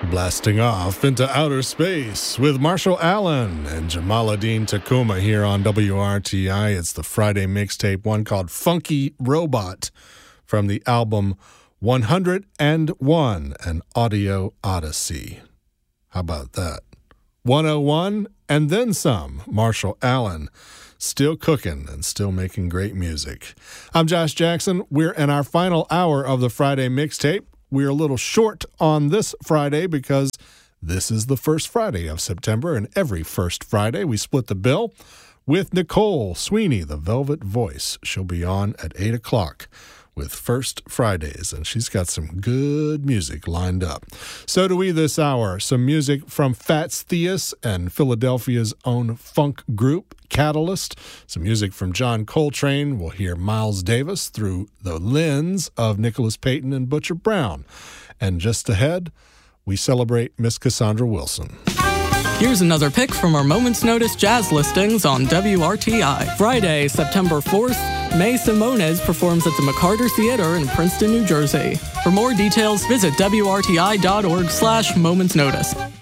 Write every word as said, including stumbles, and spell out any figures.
Blasting off into outer space with Marshall Allen and Jamaluddin Tacuma here on W R T I. It's the Friday mixtape, one called Funky Robot from the album one hundred and one, an audio odyssey. How about that? one oh one and then some. Marshall Allen, still cooking and still making great music. I'm Josh Jackson. We're in our final hour of the Friday mixtape. We're a little short on this Friday because this is the first Friday of September, and every first Friday we split the bill with Nicole Sweeney, the Velvet Voice. She'll be on at eight o'clock with First Fridays, and she's got some good music lined up. So do we this hour. Some music from Fats Theus and Philadelphia's own funk group, Catalyst. Some music from John Coltrane. We'll hear Miles Davis through the lens of Nicholas Payton and Butcher Brown. And just ahead, we celebrate Miss Cassandra Wilson. Here's another pick from our Moment's Notice jazz listings on W R T I. Friday, September fourth, May Simones performs at the McCarter Theater in Princeton, New Jersey. For more details, visit W R T I dot org slash Moment's Notice.